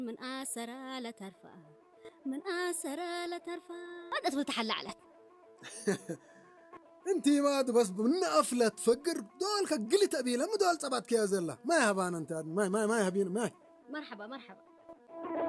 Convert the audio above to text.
من آسرة لا ترفع من آسرة لا ترفع هذا تقول تحلى عليك. انتي ما بس من أفلة تفكر دول كقلت أبي لما دول صبات كيا زلا ما يهبان انت ما يهبين ما مرحبا مرحبا.